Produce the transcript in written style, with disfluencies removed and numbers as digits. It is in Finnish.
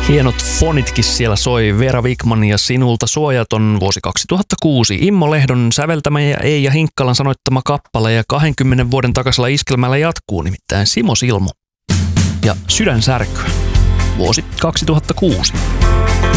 Hienot fonitkin siellä soi. Veera Wikman ja Sinulta suojaton vuosi 2006. Immo Lehdon säveltämä ja Eija Hinkkalan sanoittama kappale ja 20 vuoden takaisella iskelmällä jatkuu, nimittäin Simo Silmu ja Sydän särkyä vuosi 2006.